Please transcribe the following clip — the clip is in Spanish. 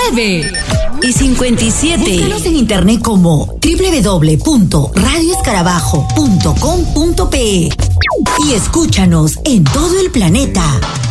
y 57. Búscanos en internet como www.radioescarabajo.com.pe y escúchanos en todo el planeta.